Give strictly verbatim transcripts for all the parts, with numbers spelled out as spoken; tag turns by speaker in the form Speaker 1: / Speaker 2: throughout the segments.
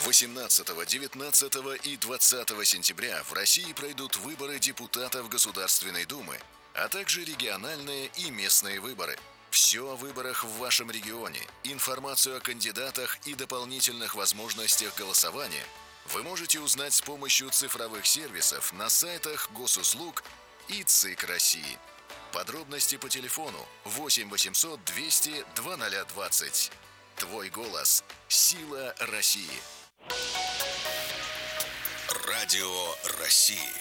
Speaker 1: восемнадцатого, девятнадцатого и двадцатого сентября в России пройдут выборы депутатов Государственной Думы, а также региональные и местные выборы. Все о выборах в вашем регионе, информацию о кандидатах и дополнительных возможностях голосования вы можете узнать с помощью цифровых сервисов на сайтах Госуслуг и ЦИК России. Подробности по телефону восемь восемьсот двести двадцать двадцать. Твой голос – сила России. Радио России.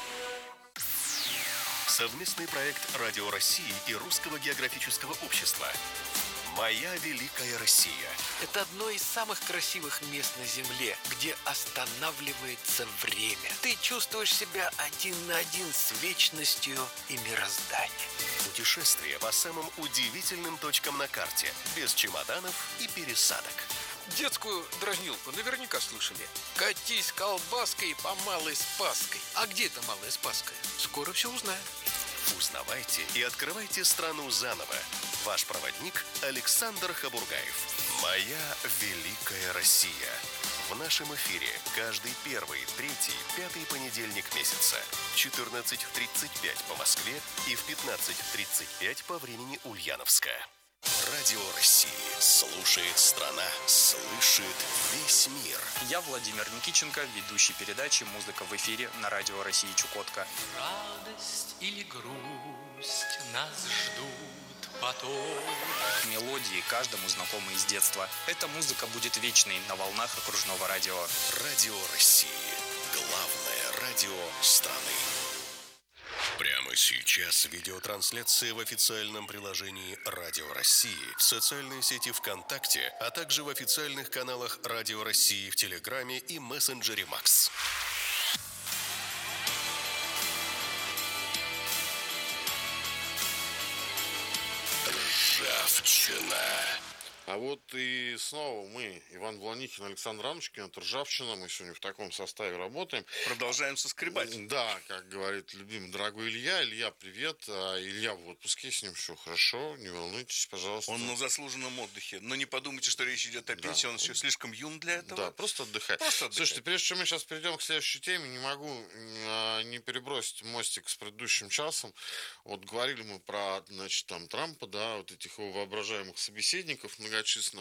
Speaker 2: Совместный проект Радио России и Русского географического общества. «Моя великая Россия».
Speaker 3: Это одно из самых красивых мест на Земле, где останавливается время. Ты чувствуешь себя один на один с вечностью и мирозданием.
Speaker 2: Путешествие по самым удивительным точкам на карте, без чемоданов и пересадок.
Speaker 3: Детскую дразнилку наверняка слышали. Катись колбаской по Малой Спасской. А где это Малая Спасская? Скоро все узнаем.
Speaker 2: Узнавайте и открывайте страну заново. Ваш проводник Александр Хабургаев. «Моя великая Россия». В нашем эфире каждый первый, третий, пятый понедельник месяца. четырнадцать тридцать пять по Москве и в пятнадцать тридцать пять по времени Ульяновска.
Speaker 1: Радио России. Слушает страна, слышит весь мир.
Speaker 4: Я Владимир Никитченко, ведущий передачи «Музыка в эфире» на Радио России Чукотка.
Speaker 5: Радость или грусть нас ждут потом.
Speaker 4: Мелодии каждому знакомы из детства. Эта музыка будет вечной на волнах окружного радио.
Speaker 1: Радио России. Главное радио страны.
Speaker 2: Прямо сейчас видеотрансляция в официальном приложении Радио России, в социальной сети ВКонтакте, а также в официальных каналах Радио России в Телеграме и мессенджере Макс.
Speaker 1: Ржавчина.
Speaker 6: А вот и снова мы, Иван Блоникин, Александр Рамочкин, это «Ржавчина». Мы сегодня в таком составе работаем.
Speaker 7: Продолжаем соскребать.
Speaker 6: Да, как говорит любимый дорогой Илья. Илья, привет. А Илья в отпуске, с ним все хорошо. Не волнуйтесь, пожалуйста.
Speaker 7: Он на заслуженном отдыхе. Но не подумайте, что речь идет о пенсии. Да. Он еще слишком юн для этого.
Speaker 6: Да, просто отдыхай.
Speaker 7: Просто отдыхай.
Speaker 6: Слушайте, прежде чем мы сейчас перейдем к следующей теме, не могу а, не перебросить мостик с предыдущим часом. Вот говорили мы про, значит, там Трампа, да, вот этих его воображаемых собеседников многочисленных.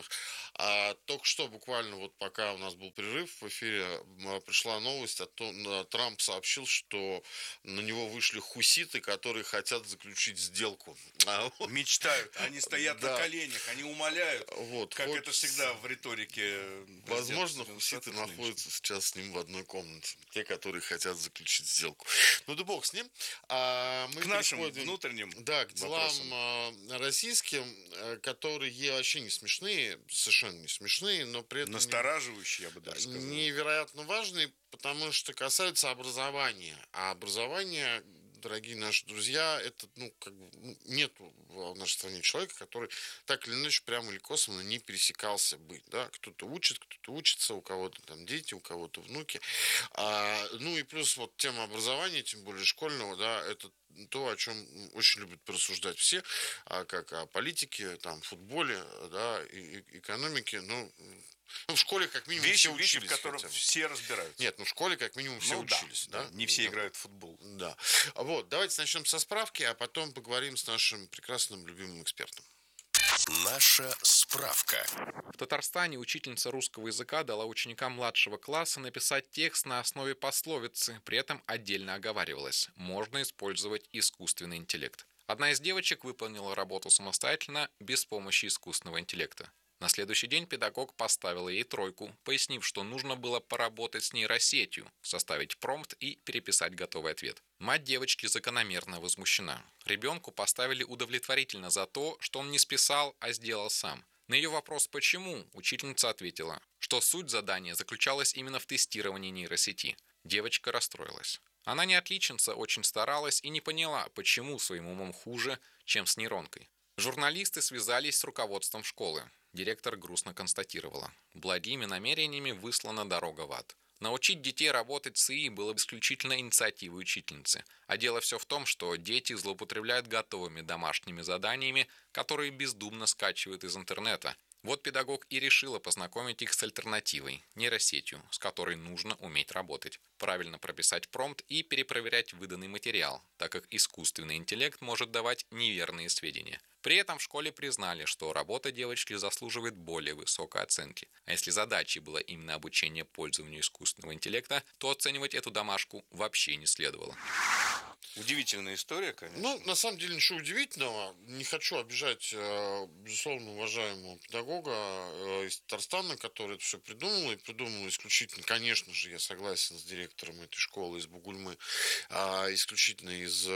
Speaker 6: А только что, буквально вот пока у нас был перерыв в эфире, пришла новость о том, Трамп сообщил, что на него вышли хуситы, которые хотят заключить сделку.
Speaker 7: Мечтают, они стоят да. на коленях, они умоляют, вот, как вот, это всегда в риторике.
Speaker 6: Возможно, хуситы находятся сейчас с ним в одной комнате, те, которые хотят заключить сделку. Ну да бог с ним. А мы
Speaker 7: к нашим внутренним
Speaker 6: да, к делам
Speaker 7: вопросам.
Speaker 6: Российским, которые вообще не смешные, совершенно не смешные, но при этом
Speaker 7: настораживающие, я бы даже сказал.
Speaker 6: Невероятно важные, потому что касаются образования. А образование, дорогие наши друзья, это, ну, как бы, нет в нашей стране человека, который так или иначе прямо или косвенно не пересекался бы, да, кто-то учит, кто-то учится, у кого-то там дети, у кого-то внуки, а, ну и плюс вот тема образования, тем более школьного, да, это то, о чем очень любят порассуждать все, а как о политике, там, футболе, да, и, и экономике, ну, ну, в школе как минимум
Speaker 7: вещи,
Speaker 6: все учились.
Speaker 7: Вещи, в которых все разбираются.
Speaker 6: Нет, ну в школе как минимум все
Speaker 7: ну,
Speaker 6: учились.
Speaker 7: Да,
Speaker 6: да?
Speaker 7: Не все
Speaker 6: да.
Speaker 7: играют в футбол.
Speaker 6: Да. Вот, давайте начнем со справки, а потом поговорим с нашим прекрасным любимым экспертом.
Speaker 1: Наша справка.
Speaker 4: В Татарстане учительница русского языка дала ученикам младшего класса написать текст на основе пословицы, при этом отдельно оговаривалось: можно использовать искусственный интеллект. Одна из девочек выполнила работу самостоятельно, без помощи искусственного интеллекта. На следующий день педагог поставила ей тройку, пояснив, что нужно было поработать с нейросетью, составить промпт и переписать готовый ответ. Мать девочки закономерно возмущена. Ребенку поставили удовлетворительно за то, что он не списал, а сделал сам. На ее вопрос «почему?» учительница ответила, что суть задания заключалась именно в тестировании нейросети. Девочка расстроилась. Она не отличница, очень старалась и не поняла, почему своим умом хуже, чем с нейронкой. Журналисты связались с руководством школы. Директор грустно констатировала: благими намерениями выслана дорога в ад. Научить детей работать с ИИ было исключительно инициативой учительницы. А дело все в том, что дети злоупотребляют готовыми домашними заданиями, которые бездумно скачивают из интернета. Вот педагог и решила познакомить их с альтернативой, нейросетью, с которой нужно уметь работать, правильно прописать промпт и перепроверять выданный материал, так как искусственный интеллект может давать неверные сведения. При этом в школе признали, что работа девочки заслуживает более высокой оценки. А если задачей было именно обучение пользованию искусственного интеллекта, то оценивать эту домашку вообще не следовало.
Speaker 7: Удивительная история, конечно.
Speaker 6: Ну, на самом деле, ничего удивительного. Не хочу обижать, безусловно, уважаемого педагога из Татарстана, который это все придумал. И придумал исключительно, конечно же, я согласен с директором этой школы из Бугульмы, исключительно из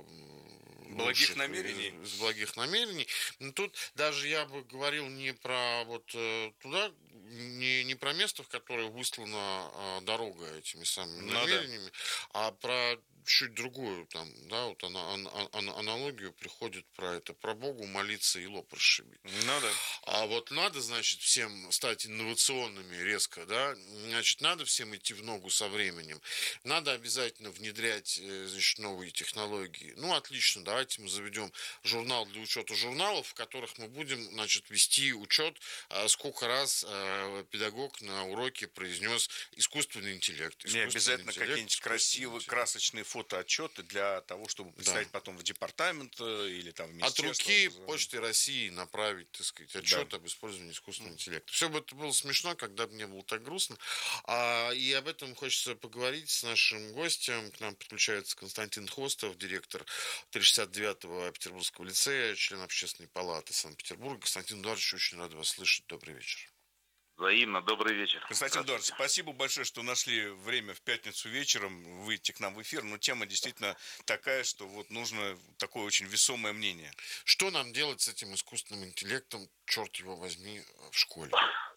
Speaker 7: благих намерений.
Speaker 6: Из благих намерений. Но тут даже я бы говорил не про вот туда, не, не про место, в которое выслана дорога этими самыми ну, намерениями, да. а про чуть другую, там, да, вот она, ан, ан, аналогию приходит про это, про Богу молиться и лоб расшибить.
Speaker 7: Ну да.
Speaker 6: А вот надо, значит, всем стать инновационными резко, да, значит, надо всем идти в ногу со временем, надо обязательно внедрять, значит, новые технологии. Ну, отлично, давайте мы заведем журнал для учета журналов, в которых мы будем, значит, вести учет, сколько раз педагог на уроке произнес искусственный интеллект.
Speaker 7: Не обязательно какие-нибудь красивые, красочные фотоотчеты для того, чтобы представить да. потом в департамент или там в министерство.
Speaker 6: От руки Почты России направить, так сказать, отчет да. об использовании искусственного интеллекта. Все бы это было смешно, когда бы не было так грустно. А, и об этом хочется поговорить с нашим гостем. К нам подключается Константин Хвостов, директор триста шестьдесят девятого Петербургского лицея, член Общественной палаты Санкт-Петербурга. Константин Эдуардович, очень рад вас слышать. Добрый вечер.
Speaker 8: Взаимно. Добрый вечер.
Speaker 7: Константин Эдуардович, спасибо большое, что нашли время в пятницу вечером выйти к нам в эфир. Но тема действительно такая, что вот нужно такое очень весомое мнение.
Speaker 6: Что нам делать с этим искусственным интеллектом, черт его возьми, в школе?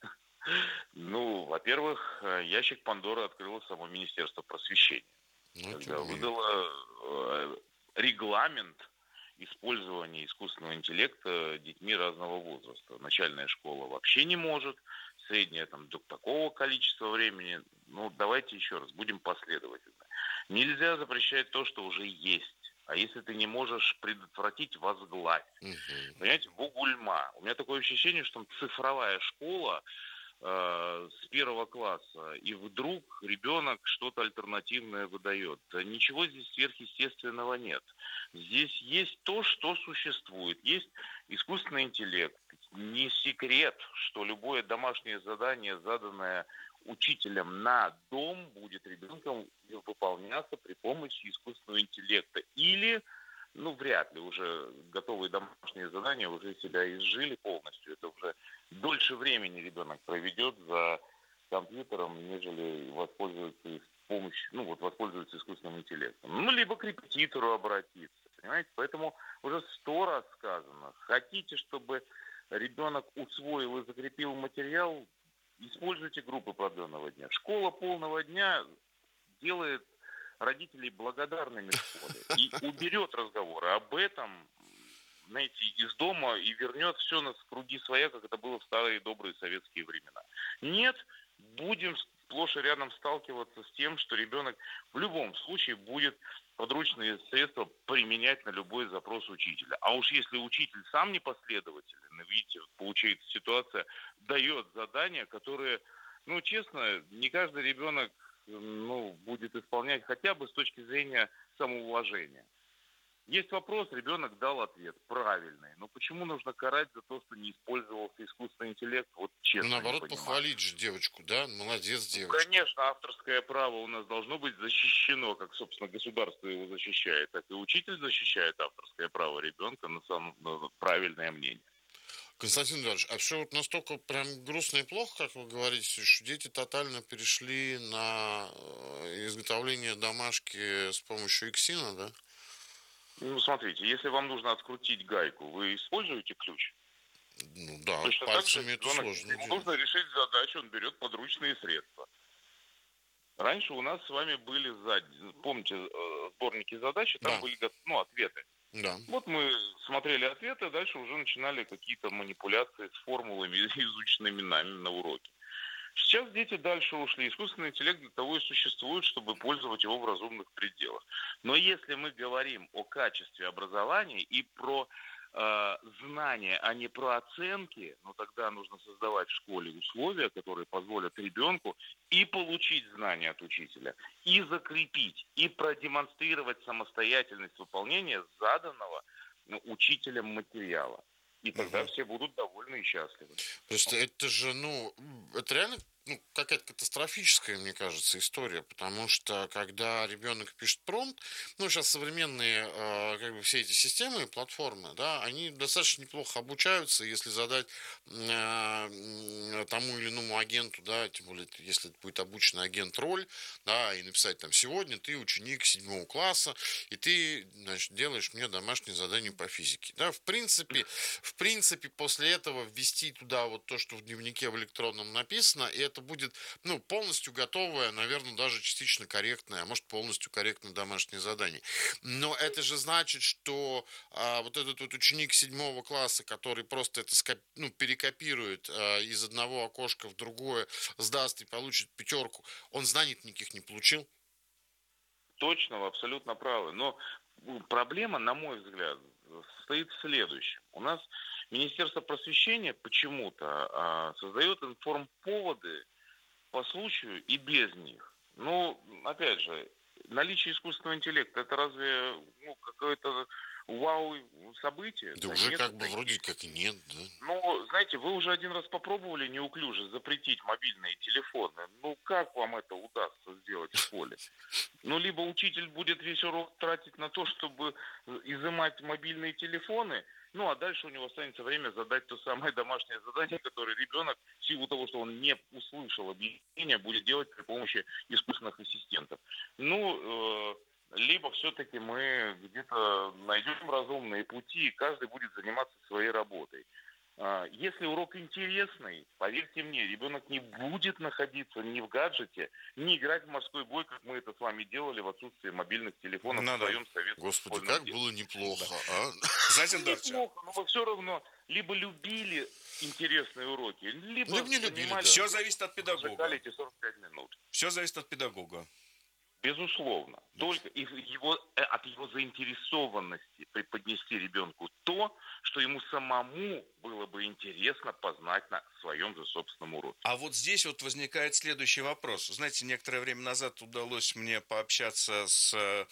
Speaker 8: Ну, во-первых, ящик Пандоры открыло само Министерство просвещения. Ну, когда выдало регламент использования искусственного интеллекта детьми разного возраста. Начальная школа вообще не может, средняя там до такого количества времени. Ну, давайте еще раз, будем последовательны. Нельзя запрещать то, что уже есть. А если ты не можешь предотвратить, возглавь. Угу. Понимаете, Бугульма. У меня такое ощущение, что там цифровая школа э, с первого класса, и вдруг ребенок что-то альтернативное выдает. Да ничего здесь сверхъестественного нет. Здесь есть то, что существует. Есть искусственный интеллект. Не секрет, что любое домашнее задание, заданное учителем на дом, будет ребенком выполняться при помощи искусственного интеллекта. Или, ну, вряд ли, уже готовые домашние задания уже себя изжили полностью. Это уже дольше времени ребенок проведет за компьютером, нежели воспользуется с помощью, ну, вот воспользуется искусственным интеллектом. Ну, либо к репетитору обратиться, понимаете? Поэтому уже сто раз сказано. Хотите, чтобы ребенок усвоил и закрепил материал, используйте группы продленного дня. Школа полного дня делает родителей благодарными школе и уберет разговоры об этом, знаете, из дома и вернет все на круги своя, как это было в старые добрые советские времена. Нет, будем сплошь и рядом сталкиваться с тем, что ребенок в любом случае будет подручные средства применять на любой запрос учителя. А уж если учитель сам непоследователен, видите, получается ситуация, дает задания, которые, ну, честно, не каждый ребенок, ну, будет исполнять хотя бы с точки зрения самоуважения. Есть вопрос, ребенок дал ответ правильный. Но почему нужно карать за то, что не использовался искусственный интеллект? Вот честно.
Speaker 6: Ну, наоборот, похвалить же девочку, да? Молодец, девочка.
Speaker 8: Ну, конечно, авторское право у нас должно быть защищено, как, собственно, государство его защищает, так и учитель защищает авторское право ребенка на, сам, на правильное мнение.
Speaker 6: Константин Эдуардович, а все вот настолько прям грустно и плохо, как вы говорите, что дети тотально перешли на изготовление домашки с помощью иксина, да?
Speaker 8: Ну, смотрите, если вам нужно открутить гайку, вы используете ключ?
Speaker 6: Ну да, точно пальцами это сложно делать.
Speaker 8: Ему нужно решить задачу, он берет подручные средства. Раньше у нас с вами были, помните, сборники задач, там да. были, ну, ответы.
Speaker 6: Да.
Speaker 8: Вот мы смотрели ответы, дальше уже начинали какие-то манипуляции с формулами, изученными нами на уроке. Сейчас дети дальше ушли. Искусственный интеллект для того и существует, чтобы пользовать его в разумных пределах. Но если мы говорим о качестве образования и про э, знания, а не про оценки, ну тогда нужно создавать в школе условия, которые позволят ребенку и получить знания от учителя, и закрепить, и продемонстрировать самостоятельность выполнения заданного ну, учителем материала. И тогда
Speaker 6: Мгм.
Speaker 8: все будут довольны и счастливы.
Speaker 6: Просто это же, ну, это реально ну, какая-то катастрофическая, мне кажется, история, потому что когда ребенок пишет промпт, ну, сейчас современные, э, как бы все эти системы и платформы, да, они достаточно неплохо обучаются, если задать э, м, тому или иному агенту, да, тем более, если это будет обученный агент роль, да, и написать там сегодня ты ученик седьмого класса, и ты, значит, делаешь мне домашнее задание по физике, да, в принципе, в принципе, после этого ввести туда вот то, что в дневнике в электронном написано, и это будет, ну, полностью готовое, наверное, даже частично корректное, а может, полностью корректное домашнее задание. Но это же значит, что а, вот этот вот ученик седьмого класса, который просто это скоп- ну, перекопирует а, из одного окошка в другое, сдаст и получит пятерку, он знаний никаких не получил.
Speaker 8: Точно, вы абсолютно правы. Но проблема, на мой взгляд, состоит в следующем. У нас Министерство просвещения почему-то а, создает информповоды по случаю и без них. Ну, опять же, наличие искусственного интеллекта, это разве ну, какое-то вау событие?
Speaker 6: Да
Speaker 8: Да
Speaker 6: уже
Speaker 8: нет,
Speaker 6: как бы
Speaker 8: это
Speaker 6: вроде
Speaker 8: есть.
Speaker 6: как и нет, да.
Speaker 8: Ну, знаете, вы уже один раз попробовали неуклюже запретить мобильные телефоны. Ну, как вам это удастся сделать в школе? Ну, либо учитель будет весь урок тратить на то, чтобы изымать мобильные телефоны, ну, а дальше у него останется время задать то самое домашнее задание, которое ребенок, в силу того, что он не услышал объяснения, будет делать при помощи искусственных ассистентов. Ну, э, либо все-таки мы где-то найдем разумные пути, и каждый будет заниматься своей работой. Если урок интересный, поверьте мне, ребенок не будет находиться ни в гаджете, ни играть в морской бой, как мы это с вами делали в отсутствии мобильных телефонов
Speaker 7: Ну
Speaker 8: в
Speaker 7: да.
Speaker 8: своем советском
Speaker 6: Господи,
Speaker 8: школьном
Speaker 6: как
Speaker 8: детстве.
Speaker 6: было неплохо, а?
Speaker 7: Знаете, Дарча,
Speaker 8: Неплохо, но вы все равно либо любили интересные уроки, либо
Speaker 6: Либо не любили,
Speaker 8: занимались,
Speaker 6: да.
Speaker 7: все зависит от
Speaker 8: зажигали
Speaker 7: педагога.
Speaker 8: эти сорок пять минут.
Speaker 7: Все зависит от педагога.
Speaker 8: Безусловно. Только из его, э, от его заинтересованности преподнести ребенку то, что ему самому было бы интересно познать на своем же собственном уроке.
Speaker 7: А вот здесь вот возникает следующий вопрос. Знаете, некоторое время назад удалось мне пообщаться с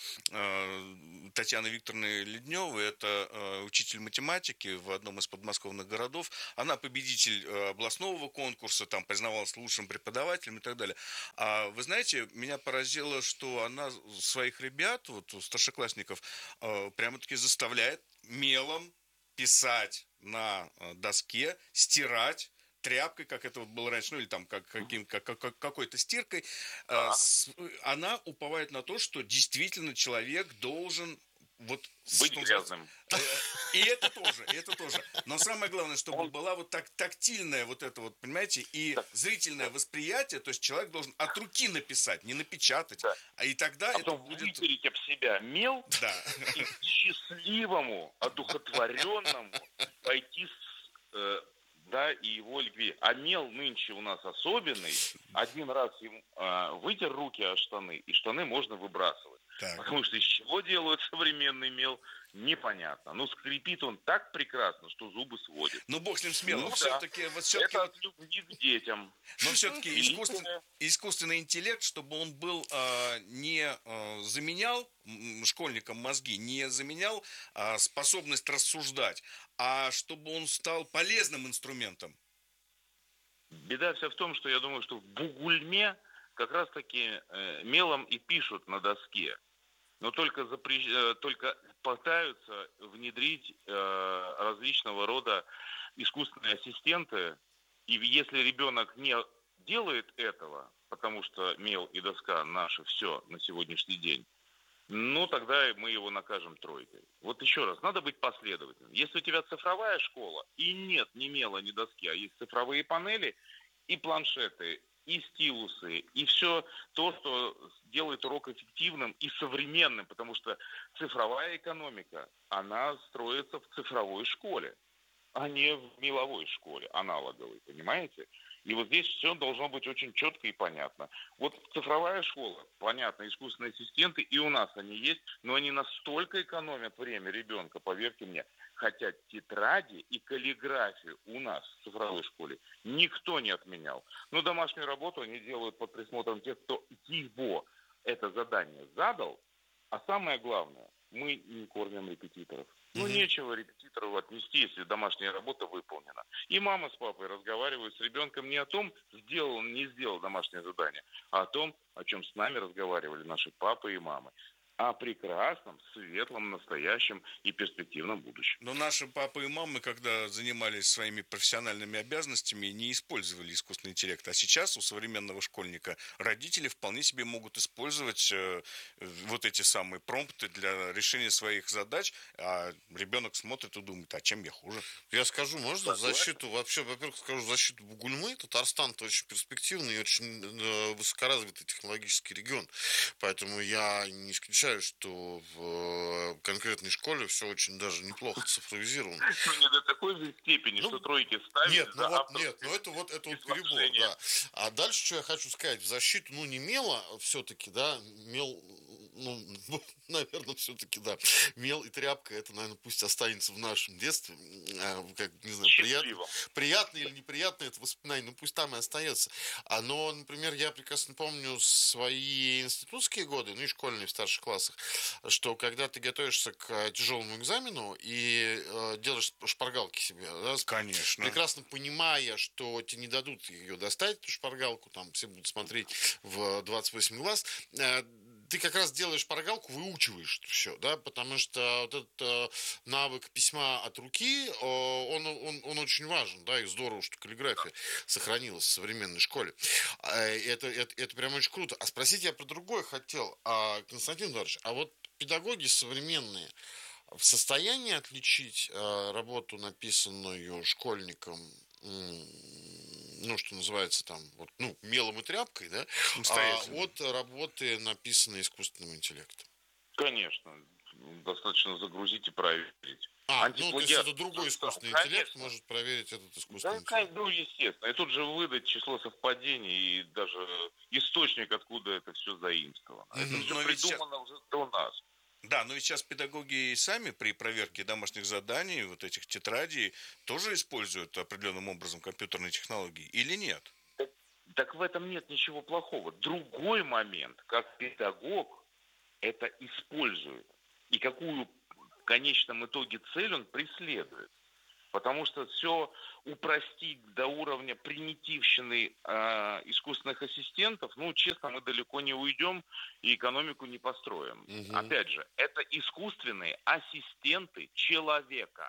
Speaker 7: э, Татьяной Викторовной Ледневой. Это э, учитель математики в одном из подмосковных городов. Она победитель э, областного конкурса, там признавалась лучшим преподавателем и так далее. А вы знаете, меня поразило, что она своих ребят, вот старшеклассников, э, прямо-таки заставляет мелом писать на доске, стирать тряпкой, как это вот было раньше, ну или там как, каким, как, как, какой-то стиркой,
Speaker 8: Да.
Speaker 7: с, она уповает на то, что действительно человек должен вот
Speaker 8: Быть грязным.
Speaker 7: И это тоже, и это тоже. Но самое главное, чтобы Он... была вот так тактильная вот это вот, понимаете, и да. зрительное восприятие, то есть человек должен от руки написать, не напечатать, да. а и тогда
Speaker 8: а
Speaker 7: это
Speaker 8: будет...
Speaker 7: вытереть
Speaker 8: об себя мел
Speaker 7: да.
Speaker 8: и счастливому, одухотворенному пойти с, э, да, и его ликвидировать. А мел нынче у нас особенный. Один раз им э, вытер руки о штаны, и штаны можно выбрасывать. Так. Потому что из чего делают современный мел, непонятно. Но скрипит он так прекрасно, что зубы сводит.
Speaker 7: Ну, бог с ним смело.
Speaker 8: Ну,
Speaker 7: все-таки,
Speaker 8: да.
Speaker 7: вот все-таки
Speaker 8: это
Speaker 7: вот...
Speaker 8: от любви к детям.
Speaker 7: Но все-таки искусственный, искусственный интеллект, чтобы он был э, не э, заменял школьникам мозги, не заменял э, способность рассуждать, а чтобы он стал полезным инструментом.
Speaker 8: Беда вся в том, что я думаю, что в Бугульме как раз-таки э, мелом и пишут на доске. Но только, запрещ... только пытаются внедрить э, различного рода искусственные ассистенты. И если ребенок не делает этого, потому что мел и доска наши все на сегодняшний день, ну тогда мы его накажем тройкой. Вот еще раз, надо быть последовательным. Если у тебя цифровая школа, и нет ни мела, ни доски, а есть цифровые панели и планшеты, и стилусы, и все то, что делает урок эффективным и современным, потому что цифровая экономика, она строится в цифровой школе, а не в меловой школе, аналоговой, понимаете? И вот здесь все должно быть очень четко и понятно. Вот цифровая школа, понятно, искусственные ассистенты, и у нас они есть, но они настолько экономят время ребенка, поверьте мне. Хотя тетради и каллиграфию у нас в цифровой школе никто не отменял. Но домашнюю работу они делают под присмотром тех, кто его это задание задал. А самое главное, мы не кормим репетиторов. Ну, нечего репетитору отнести, если домашняя работа выполнена. И мама с папой разговаривают с ребенком не о том, сделал он, не сделал домашнее задание, а о том, о чем с нами разговаривали наши папы и мамы. О прекрасном, светлом, настоящем и перспективном будущем.
Speaker 7: Но наши папы и мамы, когда занимались своими профессиональными обязанностями, не использовали искусственный интеллект. А сейчас у современного школьника родители вполне себе могут использовать э, вот эти самые промпты для решения своих задач, а ребенок смотрит и думает, а чем я хуже?
Speaker 6: Я скажу, можно в защиту, вообще, во-первых, скажу в защиту Бугульмы. Татарстан это очень перспективный и очень э, высокоразвитый технологический регион. Поэтому я не исключаю, что в конкретной школе все очень даже неплохо цифровизировано.
Speaker 8: Ну, не до такой же степени, ну, что тройки ставят.
Speaker 6: Нет, ну вот, нет, ну это вот, это вот перебор, да. А дальше, что я хочу сказать, в защиту, ну, не мела все-таки, да, мел, ну, наверное, все-таки, да, мел и тряпка, это, наверное, пусть останется в нашем детстве, как, не знаю, приятно, приятно или неприятно это воспоминание, ну, пусть там и остается. А, но, например, я прекрасно помню свои институтские годы, ну, и школьные в старших классах, что когда ты готовишься к тяжелому экзамену и э, делаешь шпаргалки себе, да,
Speaker 7: конечно,
Speaker 6: прекрасно понимая, что тебе не дадут ее достать, эту шпаргалку, там все будут смотреть в двадцать восемь глаз, э, ты как раз делаешь шпаргалку, выучиваешь все, да, потому что вот этот э, навык письма от руки, э, он, он, он очень важен, да, и здорово, что каллиграфия сохранилась в современной школе. Э, это, это, это прям очень круто. А спросить я про другое хотел, а, Константин Эдуардович, а вот педагоги современные в состоянии отличить э, работу, написанную школьником, ну, что называется там, вот, ну, мелом и тряпкой, да, а от работы, написанной искусственным интеллектом?
Speaker 8: Конечно. Достаточно загрузить и проверить.
Speaker 6: А, ну, то есть это другой искусственный да, интеллект конечно. Может проверить этот искусственный
Speaker 8: да,
Speaker 6: интеллект?
Speaker 8: Ну, естественно. И тут же выдать число совпадений и даже источник, откуда это все заимствовано. Mm-hmm. Это все но придумано сейчас... уже до нас.
Speaker 7: Да, но ведь сейчас педагоги сами при проверке домашних заданий, вот этих тетрадей, тоже используют определенным образом компьютерные технологии или нет?
Speaker 8: Так, так в этом нет ничего плохого. Другой момент, как педагог это использует и какую в конечном итоге цель он преследует. Потому что все упростить до уровня примитивщины э, искусственных ассистентов, ну, честно, мы далеко не уйдем и экономику не построим. Угу. Опять же, это искусственные ассистенты человека.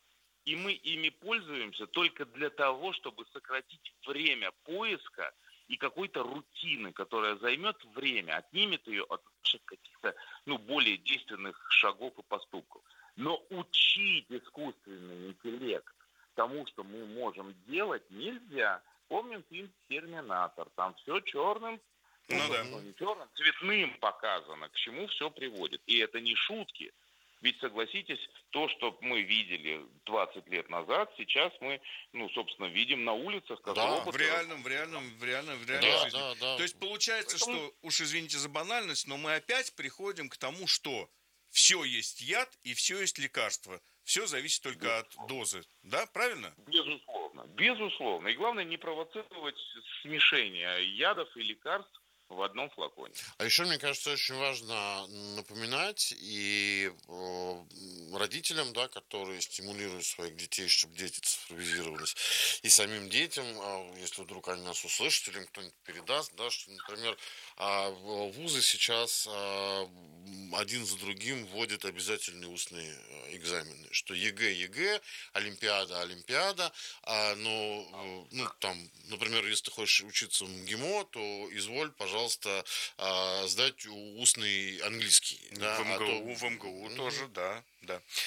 Speaker 8: И мы ими пользуемся только для того, чтобы сократить время поиска и какой-то рутины, которая займет время, отнимет ее от наших каких-то, ну, более действенных шагов и поступков. Но учить искусственный интеллект тому, что мы можем делать, нельзя. Помним фильм «Терминатор». Там все черным, ну, да. ну, не черным, цветным показано, к чему все приводит. И это не шутки. Ведь, согласитесь, то, что мы видели двадцать лет назад, сейчас мы, ну, собственно, видим на улицах, как
Speaker 7: да,
Speaker 8: роботы.
Speaker 7: в реальном, в реальном, в реальном, в реальной
Speaker 6: да,
Speaker 7: жизни.
Speaker 6: Да, да.
Speaker 7: То есть получается,
Speaker 8: Поэтому...
Speaker 7: что, уж извините за банальность, но мы опять приходим к тому, что все есть яд и все есть лекарство. Все зависит только безусловно. От дозы. Да, правильно?
Speaker 8: Безусловно. Безусловно. И главное не провоцировать смешение ядов и лекарств в одном флаконе.
Speaker 6: А еще, мне кажется, очень важно напоминать и э, родителям, да, которые стимулируют своих детей, чтобы дети цифровизировались, и самим детям, э, если вдруг они нас услышат или кто-нибудь передаст, да, что, например, э, вузы сейчас э, один за другим вводят обязательные устные экзамены, что ЕГЭ, ЕГЭ, Олимпиада, Олимпиада, а, но, ну, там, например, если ты хочешь учиться в МГИМО, то изволь, пожалуйста, пожалуйста, сдать устный английский.
Speaker 7: Да? В МГУ, а то... в МГУ mm-hmm. тоже, да, да.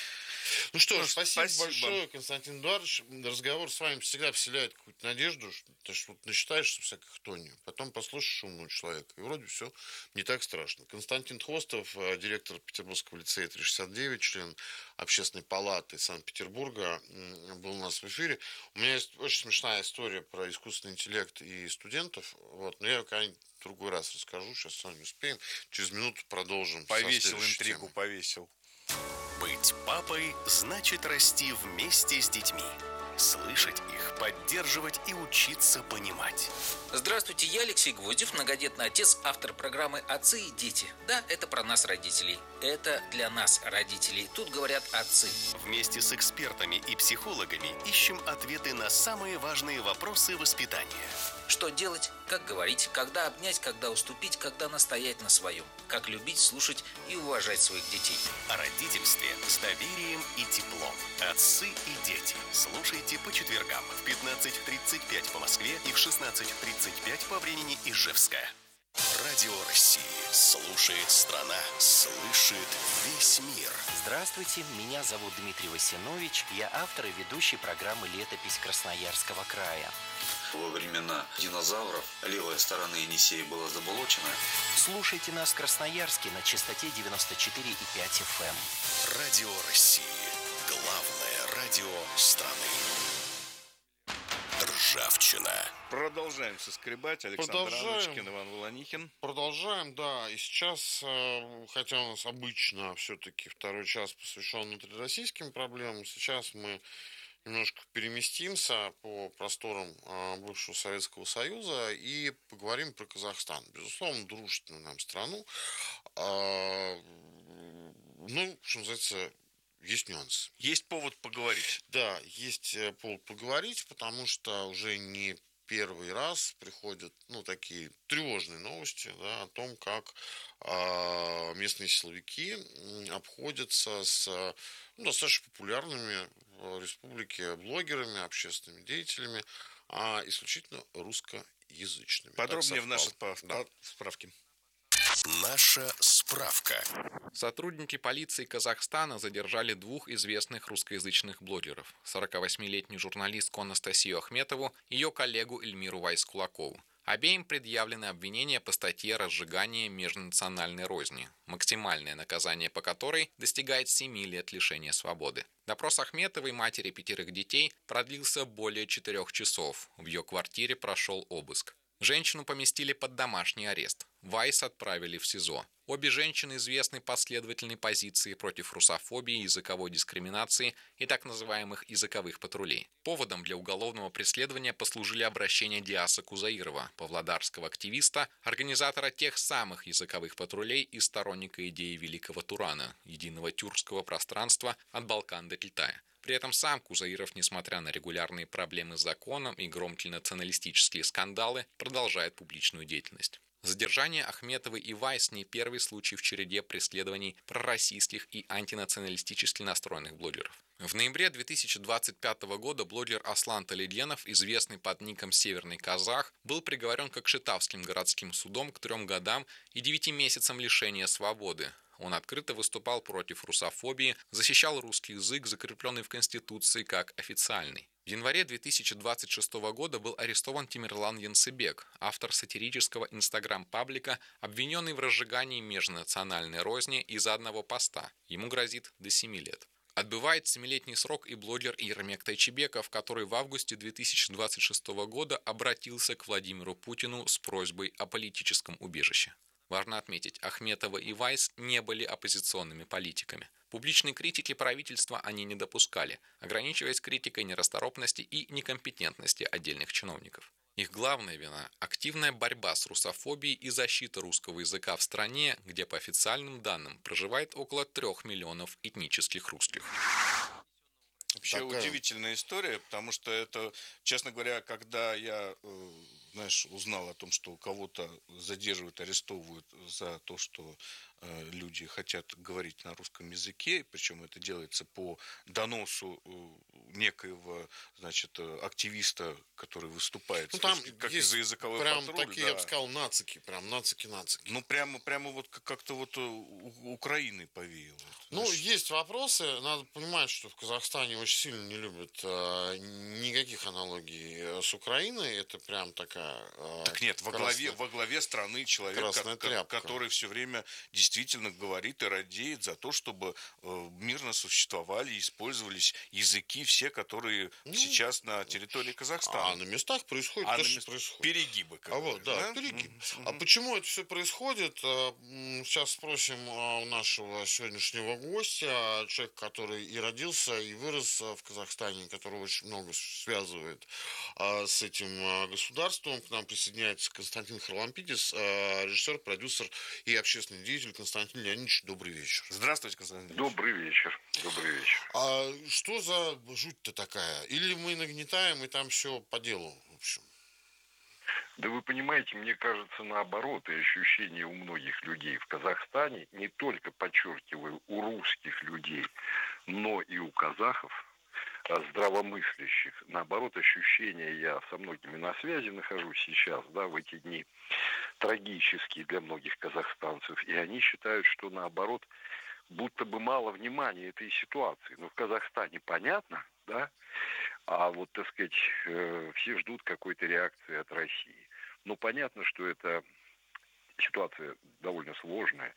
Speaker 6: Ну что ж,
Speaker 7: Ну,
Speaker 6: спасибо,
Speaker 7: спасибо
Speaker 6: большое, Константин Эдуардович. Разговор с вами всегда вселяет какую-то надежду, что что вот начитаешься всякой хтони, потом послушаешь умного человека, и вроде все не так страшно. Константин Хвостов, директор Петербургского лицея триста шестьдесят девять, член Общественной палаты Санкт-Петербурга, был у нас в эфире. У меня есть очень смешная история про искусственный интеллект и студентов, вот, но я ее когда-нибудь в другой раз расскажу, сейчас с вами успеем. Через минуту продолжим.
Speaker 7: Повесил интригу, темы. повесил.
Speaker 2: Быть папой значит расти вместе с детьми. Слышать их, поддерживать и учиться понимать.
Speaker 9: Здравствуйте, я Алексей Гвоздев, многодетный отец, автор программы «Отцы и дети». Да, это про нас, родителей. Это для нас, родителей. Тут говорят отцы.
Speaker 2: Вместе с экспертами и психологами ищем ответы на самые важные вопросы воспитания.
Speaker 9: Что делать, как говорить, когда обнять, когда уступить, когда настоять на своем. Как любить, слушать и уважать своих детей.
Speaker 2: О родительстве с доверием и теплом. Отцы и дети. Слушайте по четвергам в пятнадцать тридцать пять по Москве и в шестнадцать тридцать пять по времени Ижевска. Радио России. Слушает страна. Слышит весь мир.
Speaker 10: Здравствуйте, меня зовут Дмитрий Васинович. Я автор и ведущий программы «Летопись Красноярского края».
Speaker 11: Во времена динозавров левая сторона Енисея была заболочена.
Speaker 10: Слушайте нас в Красноярске на частоте девяносто четыре и пять эф эм.
Speaker 2: Радио России. Главное радио страны. Ржавчина.
Speaker 7: Продолжаем соскребать. Александр
Speaker 6: Продолжаем.
Speaker 7: Аночкин, Иван Волонихин.
Speaker 6: Продолжаем, да. И сейчас, хотя у нас обычно все-таки второй час посвящен внутрироссийским проблемам, сейчас мы немножко переместимся по просторам бывшего Советского Союза и поговорим про Казахстан. Безусловно, дружественную нам страну. Ну, что называется, есть нюансы.
Speaker 7: Есть повод поговорить.
Speaker 6: Да, есть повод поговорить, потому что уже не первый раз приходят, ну, такие тревожные новости, да, о том, как э, местные силовики обходятся с ну, достаточно популярными в республике блогерами, общественными деятелями, а исключительно русскоязычными.
Speaker 7: Подробнее в нашей
Speaker 6: справ... да.
Speaker 7: справке.
Speaker 2: Наша справка.
Speaker 4: Сотрудники полиции Казахстана задержали двух известных русскоязычных блогеров. сорокавосьмилетнюю журналистку Анастасию Ахметову и ее коллегу Эльмиру Вайс-Кулакову. Обеим предъявлены обвинения по статье «Разжигание межнациональной розни», максимальное наказание по которой достигает семи лет лишения свободы. Допрос Ахметовой, матери пятерых детей, продлился более четырех часов. В ее квартире прошел обыск. Женщину поместили под домашний арест. Вайс отправили в СИЗО. Обе женщины известны последовательной позиции против русофобии, языковой дискриминации и так называемых языковых патрулей. Поводом для уголовного преследования послужили обращения Диаса Кузаирова, павлодарского активиста, организатора тех самых языковых патрулей и сторонника идеи Великого Турана, единого тюркского пространства от Балкан до Китая. При этом сам Кузаиров, несмотря на регулярные проблемы с законом и громкие националистические скандалы, продолжает публичную деятельность. Задержание Ахметовой и Вайс не первый случай в череде преследований пророссийских и антинационалистически настроенных блогеров. В ноябре две тысячи двадцать пятого года блогер Аслан Таледенов, известный под ником «Северный казах», был приговорен Кокшетавским городским судом к трем годам и девяти месяцам лишения свободы. Он открыто выступал против русофобии, защищал русский язык, закрепленный в Конституции как официальный. В январе две тысячи двадцать шестого года был арестован Тимирлан Янсебек, автор сатирического инстаграм-паблика, обвиненный в разжигании межнациональной розни из-за одного поста. Ему грозит до семи лет. Отбывает семилетний срок и блогер Ермек Тайчебеков, который в августе две тысячи двадцать шестого года обратился к Владимиру Путину с просьбой о политическом убежище. Важно отметить, Ахметова и Вайс не были оппозиционными политиками. Публичной критики правительства они не допускали, ограничиваясь критикой нерасторопности и некомпетентности отдельных чиновников. Их главная вина – активная борьба с русофобией и защита русского языка в стране, где по официальным данным проживает около трех миллионов этнических русских.
Speaker 7: Вообще
Speaker 6: Такая...
Speaker 7: удивительная история, потому что это, честно говоря, когда я знаешь, узнал о том, что кого-то задерживают, арестовывают за то, что э, люди хотят говорить на русском языке, причем это делается по доносу э, некоего, значит, э, активиста, который выступает
Speaker 6: Ну, там
Speaker 7: как
Speaker 6: есть
Speaker 7: из-за языковой
Speaker 6: прям
Speaker 7: патруль.
Speaker 6: такие,
Speaker 7: Да.
Speaker 6: я бы сказал, нацики, прям нацики-нацики.
Speaker 7: Ну, прямо, прямо вот как-то вот у Украины повеяло.
Speaker 6: Ну, есть вопросы. Надо понимать, что в Казахстане очень сильно не любят э, никаких аналогий с Украиной. Это прям такая... Э,
Speaker 7: так нет, во главе, во главе страны человек, ко- который все время действительно говорит и радеет за то, чтобы э, мирно существовали, использовались языки все, которые ну, сейчас на территории Казахстана.
Speaker 6: А на местах происходит
Speaker 7: а
Speaker 6: то,
Speaker 7: на
Speaker 6: что
Speaker 7: мест...
Speaker 6: происходит.
Speaker 7: Перегибы.
Speaker 6: А вот, да, да? перегиб. Mm-hmm. А почему это все происходит? Сейчас спросим у нашего сегодняшнего гостя, человек, который и родился, и вырос в Казахстане, который очень много связывает с этим государством. К нам присоединяется Константин Харлампидис, режиссер, продюсер и общественный деятель. Константин Леонидович, добрый вечер.
Speaker 7: Здравствуйте, Константин.
Speaker 8: Добрый вечер. Добрый вечер.
Speaker 6: А что за жуть-то такая? Или мы нагнетаем, и там все по делу, в общем?
Speaker 8: Да вы понимаете, мне кажется, наоборот, и ощущение у многих людей в Казахстане, не только, подчеркиваю, у русских людей, но и у казахов, здравомыслящих. Наоборот, ощущение, я со многими на связи нахожусь сейчас, да, в эти дни, трагические для многих казахстанцев, и они считают, что наоборот, будто бы мало внимания этой ситуации. Но в Казахстане понятно, да, а вот, так сказать, все ждут какой-то реакции от России. Но понятно, что эта ситуация довольно сложная.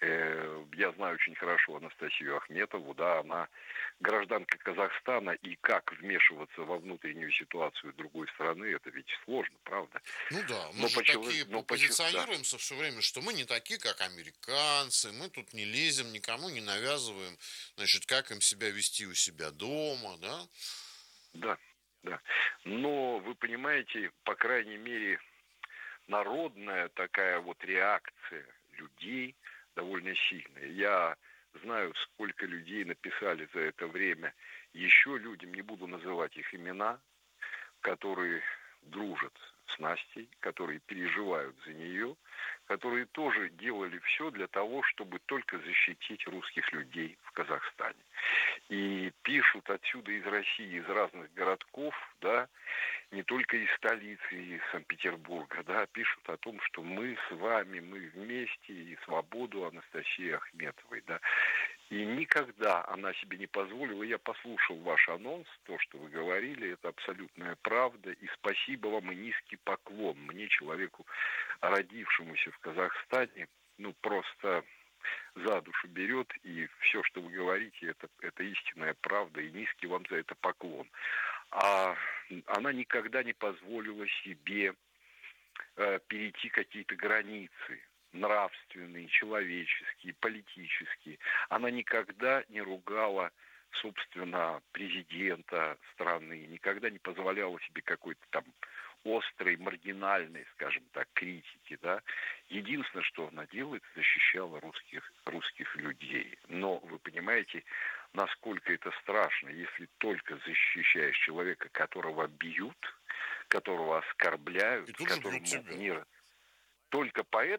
Speaker 8: Я знаю очень хорошо Анастасию Ахметову, да, она гражданка Казахстана, и как вмешиваться во внутреннюю ситуацию другой страны, это ведь сложно, правда?
Speaker 6: Ну да, мы
Speaker 8: но
Speaker 6: же
Speaker 8: почему,
Speaker 6: такие
Speaker 8: но
Speaker 6: позиционируемся да. все время, что мы не такие, как американцы, мы тут не лезем, никому не навязываем, значит, как им себя вести у себя дома, да?
Speaker 8: Да, да. Но, вы понимаете, по крайней мере, народная такая вот реакция людей довольно сильная. Я знаю, сколько людей написали за это время еще людям, не буду называть их имена, которые дружат с Настей, которые переживают за нее, которые тоже делали все для того, чтобы только защитить русских людей в Казахстане. И пишут отсюда из России, из разных городков, да, не только из столицы, из Санкт-Петербурга, да, пишут о том, что мы с вами, мы вместе, и свободу Анастасии Ахметовой, да. И никогда она себе не позволила, я послушал ваш анонс, то, что вы говорили, это абсолютная правда, и спасибо вам и низкий поклон мне, человеку, родившемуся в Казахстане, ну, просто за душу берет, и все, что вы говорите, это, это истинная правда, и низкий вам за это поклон. А она никогда не позволила себе э, перейти какие-то границы, нравственные, человеческие, политические. Она никогда не ругала, собственно, президента страны, никогда не позволяла себе какой-то там острой, маргинальной, скажем так, критики, да. Единственное, что она делает, защищала русских, русских людей. Но вы понимаете, насколько это страшно, если только защищаешь человека, которого бьют, которого оскорбляют, которому мир... Только поэтому